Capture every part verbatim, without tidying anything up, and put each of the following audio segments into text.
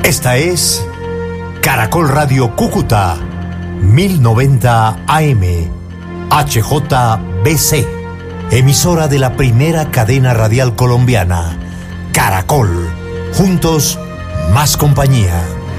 Esta es Caracol Radio Cúcuta, mil noventa A M, H J B C, emisora de la primera cadena radial colombiana, Caracol, juntos, más compañía.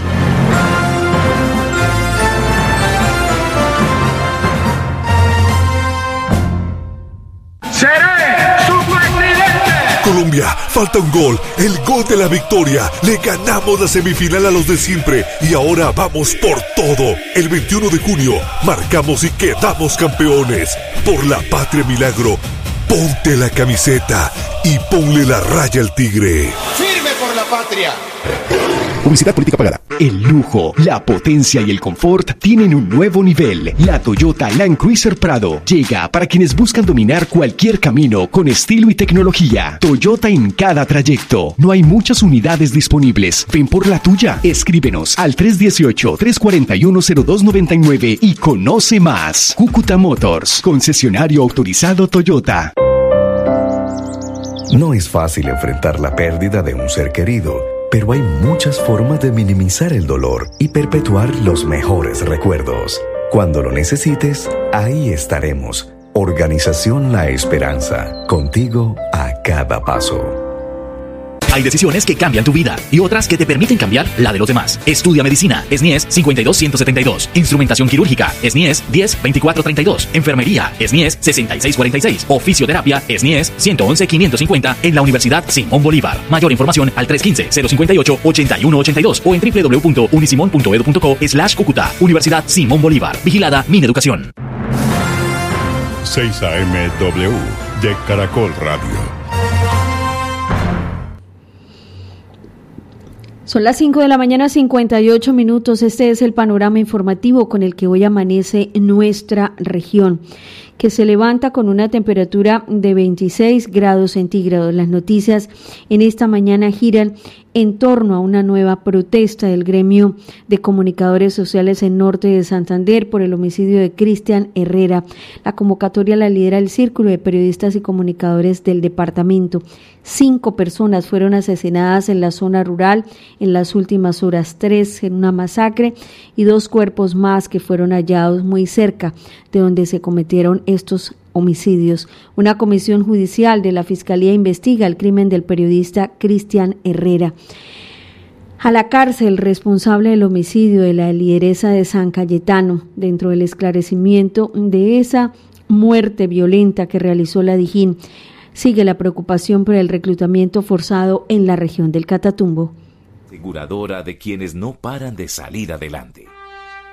Colombia, falta un gol, el gol de la victoria. Le ganamos la semifinal a los de siempre y ahora vamos por todo. El veintiuno de junio marcamos y quedamos campeones. Por la patria milagro, ponte la camiseta y ponle la raya al tigre. ¡Firme por la patria! Publicidad política pagada. El lujo, la potencia y el confort tienen un nuevo nivel. La Toyota Land Cruiser Prado llega para quienes buscan dominar cualquier camino con estilo y tecnología. Toyota en cada trayecto. No hay muchas unidades disponibles. Ven por la tuya. Escríbenos al tres uno ocho, tres cuatro uno, cero dos nueve nueve y conoce más. Cúcuta Motors, concesionario autorizado Toyota. No es fácil enfrentar la pérdida de un ser querido, pero hay muchas formas de minimizar el dolor y perpetuar los mejores recuerdos. Cuando lo necesites, ahí estaremos. Organización La Esperanza, contigo a cada paso. Hay decisiones que cambian tu vida y otras que te permiten cambiar la de los demás. Estudia medicina, S N I E S cinco dos uno siete dos. Instrumentación quirúrgica, S N I E S diez veinticuatro treinta y dos. Enfermería, S N I E S sesenta y seis cuarenta y seis. O fisioterapia, S N I E S ciento once quinientos cincuenta en la Universidad Simón Bolívar. Mayor información al tres uno cinco, cero cinco ocho, ocho uno ocho dos o en doble u doble u doble u punto unisimon punto edu punto co slash Cúcuta. Universidad Simón Bolívar. Vigilada Mineducación. seis A M W de Caracol Radio. Son las cinco de la mañana, cincuenta y ocho minutos. Este es el panorama informativo con el que hoy amanece nuestra región, que se levanta con una temperatura de veintiséis grados centígrados. Las noticias en esta mañana giran en torno a una nueva protesta del gremio de comunicadores sociales en Norte de Santander por el homicidio de Cristian Herrera. La convocatoria la lidera el Círculo de Periodistas y Comunicadores del departamento. Cinco personas fueron asesinadas en la zona rural en las últimas horas, tres en una masacre y dos cuerpos más que fueron hallados muy cerca de donde se cometieron estos homicidios. Una comisión judicial de la Fiscalía investiga el crimen del periodista Cristian Herrera. A la cárcel responsable del homicidio de la lideresa de San Cayetano, dentro del esclarecimiento de esa muerte violenta que realizó la Dijín. Sigue la preocupación por el reclutamiento forzado en la región del Catatumbo. Aseguradora de quienes no paran de salir adelante.